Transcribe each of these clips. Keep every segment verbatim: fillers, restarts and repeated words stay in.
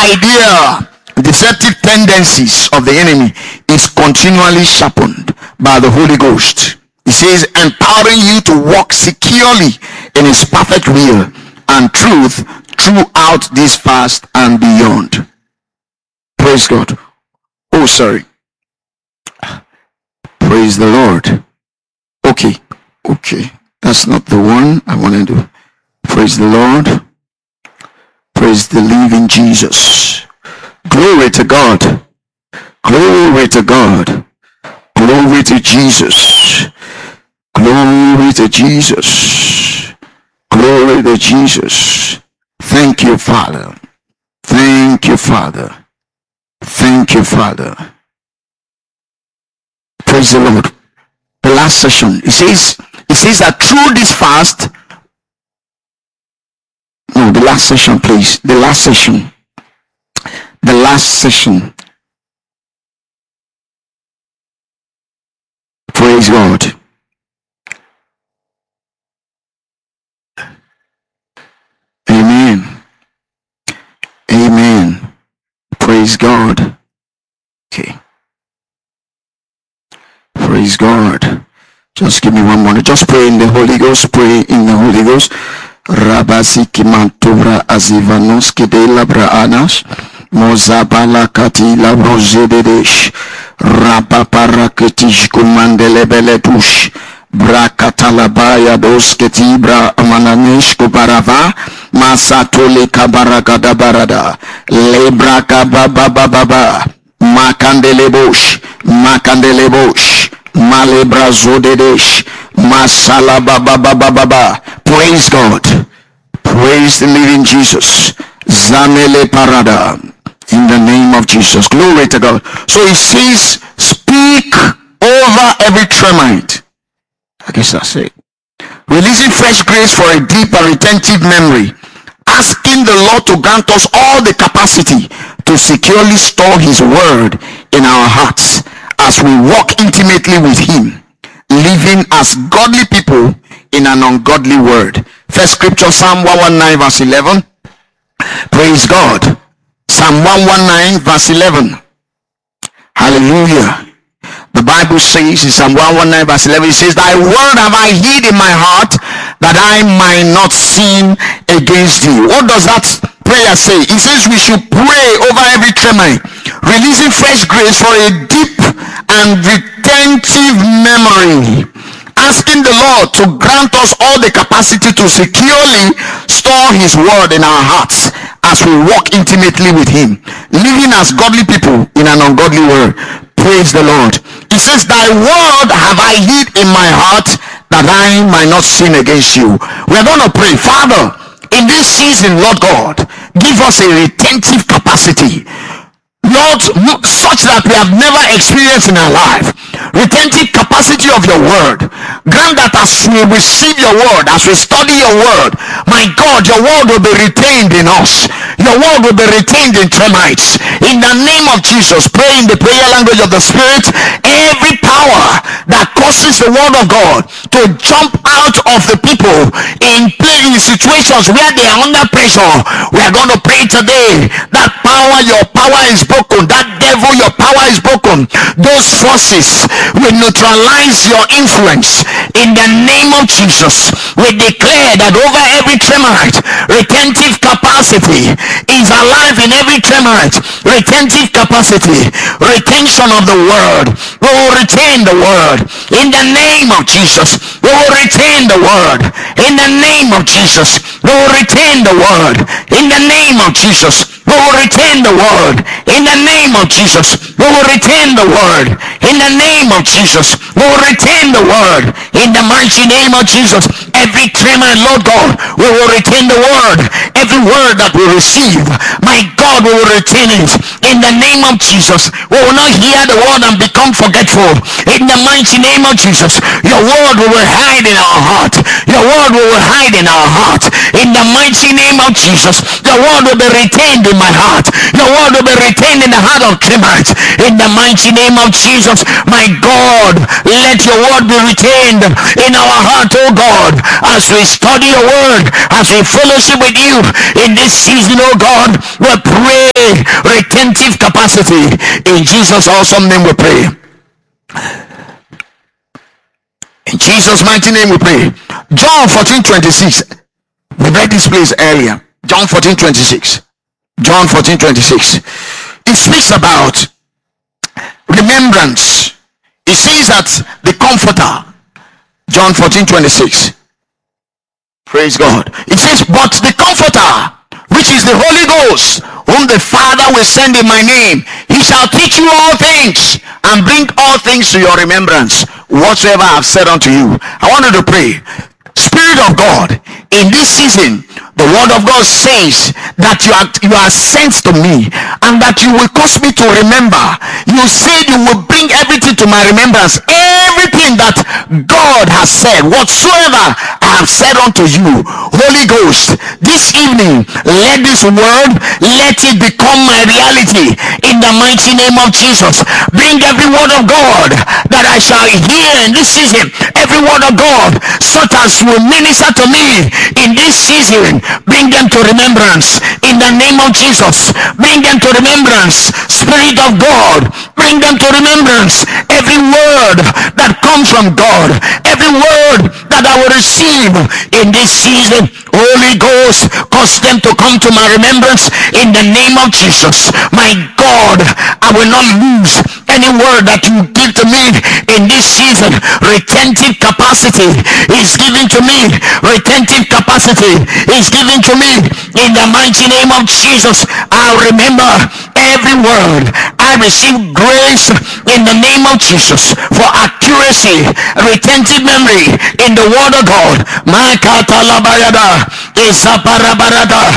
idea, deceptive tendencies of the enemy is continually sharpened by the Holy Ghost. He says, empowering you to walk securely in his perfect will and truth throughout this fast and beyond. Praise God. Oh, sorry. Praise the Lord. Okay. Okay. That's not the one I want to do. Praise the Lord. Praise the living Jesus. Glory to God. Glory to God. Glory to Jesus. Glory to Jesus. Glory to Jesus. Thank you, Father. Thank you, Father. Thank you, Father. Praise the Lord. The last session. It says, it says that through this fast, no, the last session, please. The last session. The last session. Praise God. Amen. Amen. Praise God. Okay. Praise God. Just give me one moment. Just pray in the Holy Ghost. Pray in the Holy Ghost. Rabasiki mantura azivanos kede labra anash. Mozabala kati labro zededesh. Rapaparaketish kumandele beletush. Brakatalabaya dos ketibra amananesh kubarava. Masatole kabaragada barada. Lebra kababababa. Makandelebosh. Makandelebosh. Malebra zodedesh. Masala bababababa. Praise God. Praise the living Jesus. Zamele parada. In the name of Jesus. Glory to God. So it says, speak over every tremite. I guess that's it. Releasing fresh grace for a deep and retentive memory. Asking the Lord to grant us all the capacity to securely store his word in our hearts as we walk intimately with him, living as godly people in an ungodly world. First scripture, Psalm one nineteen verse eleven. Praise God. Psalm one nineteen verse eleven. Hallelujah. The Bible says in Psalm one nineteen verse eleven, it says, thy word have I hid in my heart that I might not sin against thee. What does that prayer say? It says we should pray over every tremor, releasing fresh grace for a deep and retentive memory, asking the Lord to grant us all the capacity to securely store his word in our hearts as we walk intimately with him, living as godly people in an ungodly world. Praise the Lord. He says, thy word have I hid in my heart that I might not sin against you. We're going to pray, Father, in this season, Lord God, give us a retentive capacity, Lord, such that we have never experienced in our life. Retentive capacity of your word. Grant that as we receive your word, as we study your word, my God, your word will be retained in us. Your word will be retained in termites. In the name of Jesus, pray in the prayer language of the Spirit. Every power that causes the word of God to jump out of the people in play in situations where they are under pressure, we are going to pray today. That power, your power is broken. That devil, your power is broken. Those forces will neutralize your influence. In the name of Jesus, we declare that over every tremorite, retentive capacity is alive in every tremorite. Retentive capacity, retention of the word. We will retain the word. In the name of Jesus, we will retain the word. In the name of Jesus, we will retain the word. In the name of Jesus, we will retain the word. In the name of Jesus, we will retain the word. In the name of Jesus, we will retain the word. In the mighty name of Jesus, every tremor, Lord God, we will retain the word. Every word that we receive, my God, we will retain it. In the name of Jesus, we will not hear the word and become forgetful. In the mighty name of Jesus, your word we will hide in our heart. Your word we will hide in our heart. In the mighty name of Jesus, your word will be retained in my heart. Your word will be retained in the heart of Tremite. In the mighty name of Jesus, my God, let your word be retained in our heart, oh God, as we study your word, as we fellowship with you in this season, oh God. We pray capacity. In Jesus' awesome name we pray. In Jesus' mighty name we pray. John fourteen twenty-six. We read this place earlier. John fourteen twenty-six. John fourteen twenty-six. It speaks about remembrance. It says that the Comforter. John fourteen twenty-six. Praise God. It says, but the Comforter, which is the Holy Ghost, whom the Father will send in my name, he shall teach you all things and bring all things to your remembrance, whatsoever I have said unto you. I wanted to pray. Spirit of God, in this season, the word of God says that you are you are sent to me and that you will cause me to remember. You said you will bring everything to my remembrance, everything that God has said, whatsoever I have said unto you. Holy Ghost, this evening, let this word, let it become my reality in the mighty name of Jesus. Bring every word of God that I shall hear in this season, every word of God such as will minister to me in this season. Bring them to remembrance in the name of Jesus. Bring them to remembrance. Spirit of God, bring them to remembrance. Every word that comes from God, every word that I will receive in this season, Holy Ghost, cause them to come to my remembrance in the name of Jesus. My God, I will not lose any word that you give to me in this season. Retentive capacity is given to me. Retentive capacity is given to me in the mighty name of Jesus. I'll remember every word. I receive grace in the name of Jesus for accuracy, retentive memory in the word of God. My katalabayada isaparabarada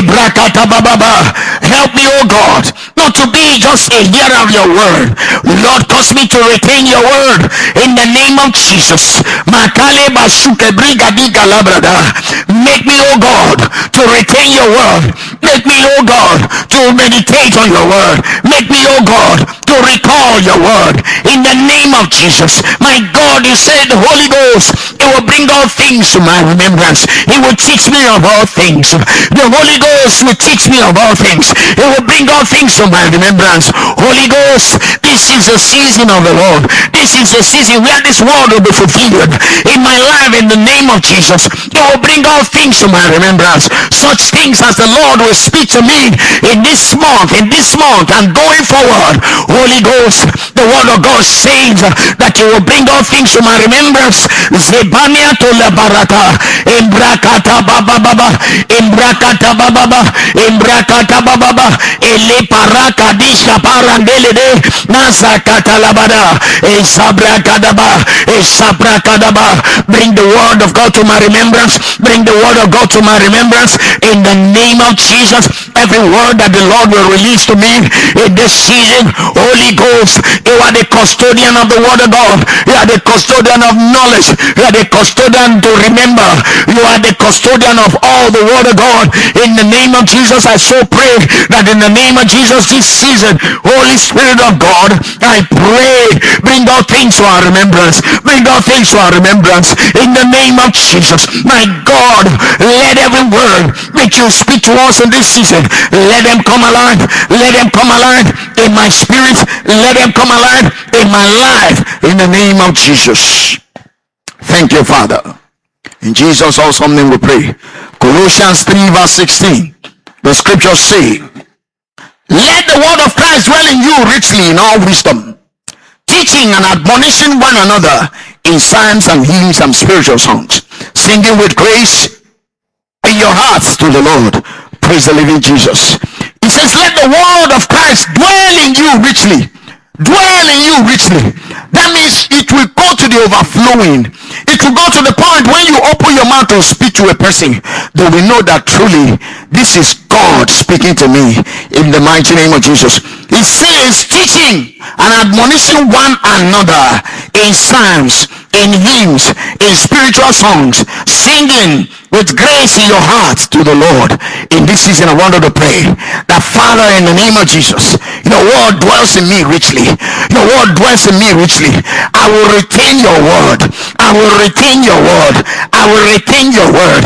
ibrakata. Help me, oh God, not to be just a hearer of your word. Lord, cause me to retain your word in the name of Jesus. Makale basuke brigadi galabrada. Make me, oh God, to retain your word. Make me, oh God, to meditate on your word. Make me, oh God, to recall your word in the name of Jesus. My God, you said the Holy Ghost, it will bring all things to my remembrance. It will teach me of all things. The Holy Ghost will teach me of all things. It will bring all things to my remembrance. Holy Ghost, this is the season of the Lord. This is the season where this word will be fulfilled in my life in the name of Jesus. It will bring all things to my remembrance. Such things as the Lord will speak to me in this month, in this month and going forward. Holy Ghost, the word of God says that you will bring all things to my remembrance. Zebania to la baraka, Imbrakata baba baba, Imbrakata baba baba, Imbrakata baba baba, Ele paraka disha parandelede, Nazakata labada, Esabrakadaba, Esabrakadaba. Bring the word of God to my remembrance. Bring the word of God to my remembrance in the name of Jesus. Every word that the Lord will release to me in this season, Holy Ghost, you are the custodian of the word of God. You are the custodian of knowledge. You are the custodian to remember. You are the custodian of all the word of God. In the name of Jesus, I so pray that in the name of Jesus this season, Holy Spirit of God, I pray, bring all things to our remembrance. Bring all things to our remembrance in the name of Jesus. My God, let every word that you speak to us in this season, let them come alive. Let them come alive in my spirit. Let them come alive in my life in the name of Jesus. Thank you, Father. In Jesus' awesome name we pray. Colossians three verse sixteen. The scriptures say, let the word of Christ dwell in you richly in all wisdom, teaching and admonishing one another in psalms and hymns and spiritual songs, singing with grace in your hearts to the Lord. Praise the living Jesus. He says, let the word of Christ dwell in you richly. Dwell in you richly. That means it will go to the overflowing. It will go to the point when you open your mouth to speak to a person, they will know that truly this is God speaking to me in the mighty name of Jesus. It says teaching and admonishing one another in psalms, in hymns, in spiritual songs, singing with grace in your heart to the Lord. In this season I wanted to pray that, Father, in the name of Jesus, your word dwells in me richly. Your word dwells in me richly. I will retain your word. I will retain your word. I will retain your word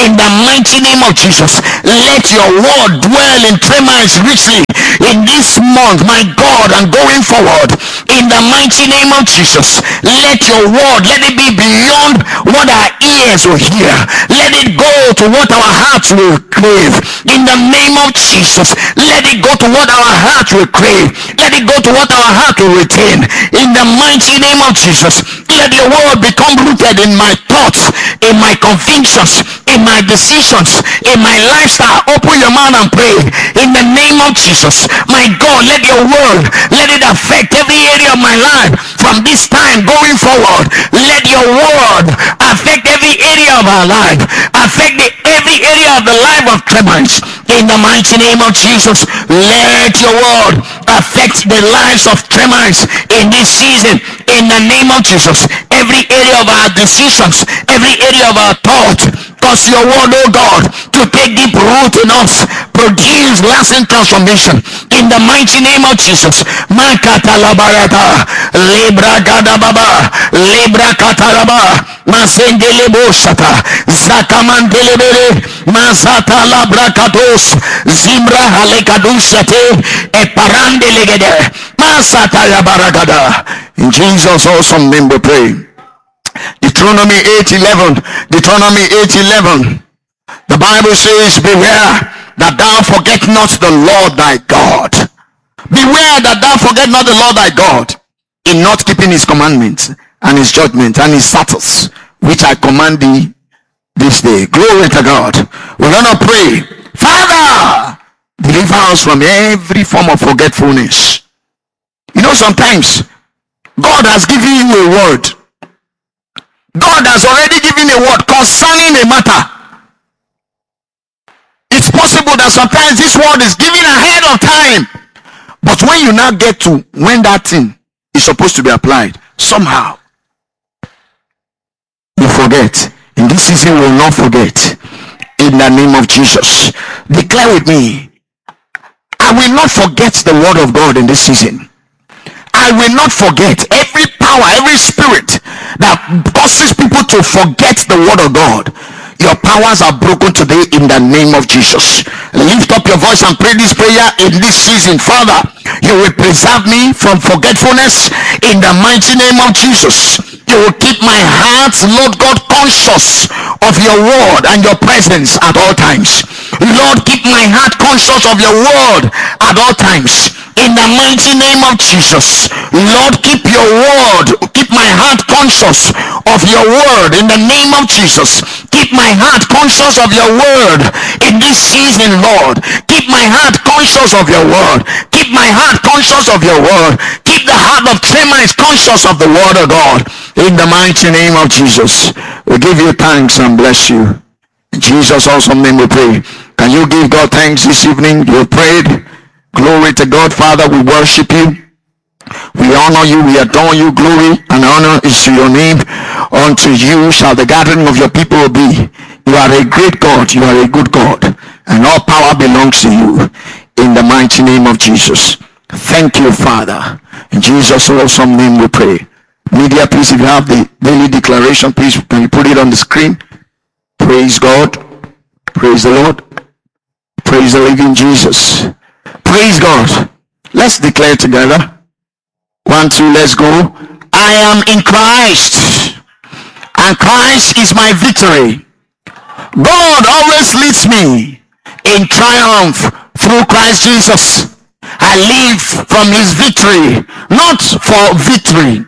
in the mighty name of Jesus. Let your word dwell in Tremites richly in this month, my God, and going forward in the mighty name of Jesus. Let your word, let it be beyond what our ears will hear. Let it go to what our hearts will crave in the name of Jesus. Let it go to what our heart will crave. Let it go to what our heart will retain in the mighty name of Jesus. Let your word become rooted in my thoughts, in my convictions, in my decisions, in my lifestyle. Open your mouth and pray in the name of Jesus. My God, let your word, let it affect every area of my life from this time going forward. Let your word affect every area of our life, affect the, every area of the life of Tremites in the mighty name of Jesus. Let your word affect the lives of Tremites in this season in the name of Jesus. Every area of our decisions, every area of our thought, cause your word, oh God, to take deep root in us, produce lasting transformation in the mighty name of Jesus. Makata labarata, libra gadababa, libra kataraba, masendele boshata, zakamandelebere, masata labrakatos, zimra halekadushate, eparandelegede, masata yabaragada. In Jesus' awesome name we pray. Deuteronomy eight eleven. Deuteronomy eight eleven. The Bible says, beware that thou forget not the Lord thy God. Beware that thou forget not the Lord thy God in not keeping his commandments and his judgments and his statutes, which I command thee this day. Glory to God. We're gonna pray. Father, deliver us from every form of forgetfulness. You know, sometimes God has given you a word. God has already given a word concerning a matter. It's possible that sometimes this word is given ahead of time, but when you now get to when that thing is supposed to be applied, somehow you forget. In this season, we will not forget. In the name of Jesus, declare with me, I will not forget the word of God in this season. I will not forget every power, every spirit that causes people to forget the word of God. Your powers are broken today in the name of Jesus. Lift up your voice and pray this prayer in this season. Father, you will preserve me from forgetfulness in the mighty name of Jesus. You will keep my heart, Lord God, conscious of your word and your presence at all times. Lord, keep my heart conscious of your word at all times. In the mighty name of Jesus, Lord, keep your word, keep my heart conscious of your word in the name of Jesus. Keep my heart conscious of your word in this season, Lord. Keep my heart conscious of your word. Keep my heart conscious of your word. Keep the heart of Tremites conscious of the word of God. In the mighty name of Jesus, we give you thanks and bless you. In Jesus' awesome name we pray. Can you give God thanks this evening? You prayed. Glory to God. Father, we worship you. We honor you. We adore you. Glory and honor is to your name. Unto you shall the gathering of your people be. You are a great God. You are a good God. And all power belongs to you. In the mighty name of Jesus. Thank you, Father. In Jesus' awesome name we pray. Media, please, if you have the daily declaration, please, can you put it on the screen? Praise God. Praise the Lord. Praise the living Jesus. Praise God. Let's declare together. One, two, let's go. I am in Christ, and Christ is my victory. God always leads me in triumph through Christ Jesus. I live from his victory, not for victory.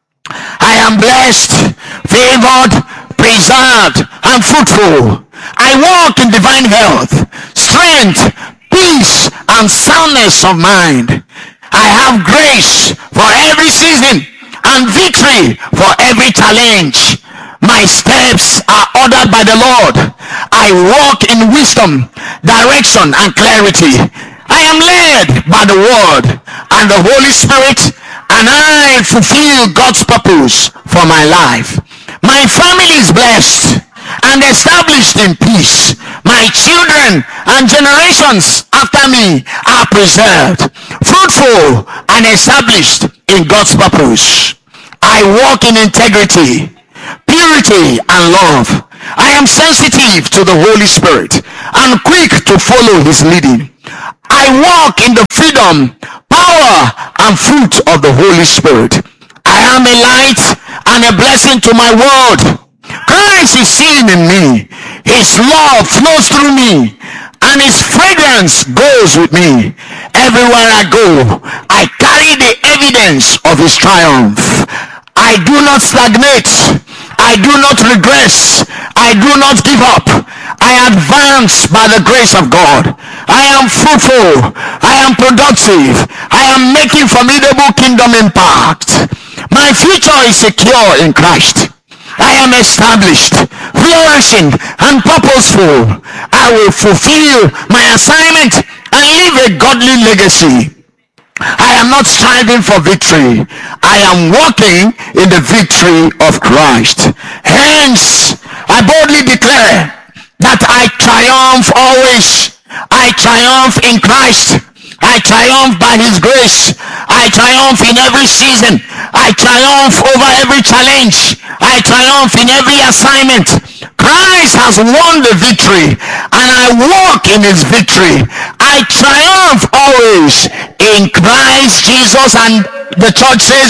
I am blessed, favored, preserved, and fruitful. I walk in divine health, strength, peace, and soundness of mind. I have grace for every season and victory for every challenge. My steps are ordered by the Lord. I walk in wisdom, direction, and clarity. I am led by the Word and the Holy Spirit, and I fulfill God's purpose for my life. My family is blessed and established in peace. My children and generations after me are preserved, fruitful, and established in God's purpose. I walk in integrity, purity, and love. I am sensitive to the Holy Spirit and quick to follow his leading. I walk in the freedom, power, and fruit of the Holy Spirit. I am a light and a blessing to my world. Christ is seen in me. His love flows through me, and his fragrance goes with me. Everywhere I go, I carry the evidence of his triumph. I do not stagnate. I do not regress. I do not give up. I advance by the grace of God. I am fruitful. I am productive. I am making formidable kingdom impact. My future is secure in Christ. I am established, flourishing, and purposeful. I will fulfill my assignment and leave a godly legacy. I am not striving for victory. I am walking in the victory of Christ. Hence, I boldly declare that I triumph always. I triumph in Christ. I triumph by his grace. I triumph in every season. I triumph over every challenge. I triumph in every assignment. Christ has won the victory, and I walk in his victory. I triumph always in Christ Jesus, and the church says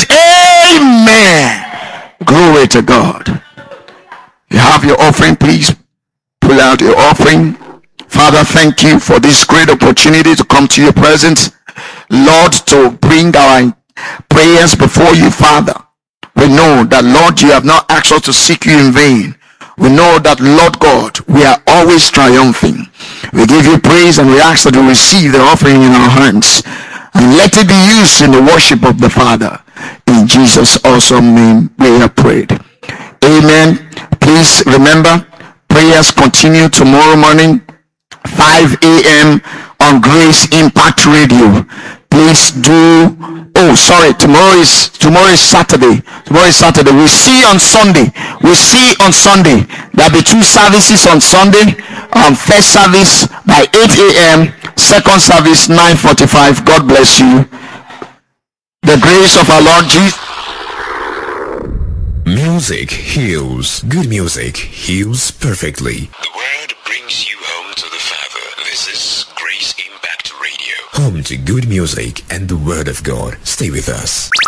amen. Glory to God. You have your offering, please pull out your offering. Father, thank you for this great opportunity to come to your presence, Lord, to bring our prayers before you, Father. We know that, Lord, you have not asked us to seek you in vain. We know that, Lord God, we are always triumphing. We give you praise, and we ask that you receive the offering in our hands, and let it be used in the worship of the Father. In Jesus' awesome name we have prayed. Amen. Please remember, prayers continue tomorrow morning, five a.m. on Grace Impact Radio. Please do. Oh, sorry. Tomorrow is tomorrow is Saturday. Tomorrow is Saturday. We see on Sunday. We see on Sunday. There'll be two services on Sunday. Um, first service by eight a.m. Second service nine forty-five. God bless you. The grace of our Lord Jesus. Music heals. Good music heals perfectly. The word brings you home to the Father. This is Grace Impact Radio. Home to good music and the Word of God. Stay with us.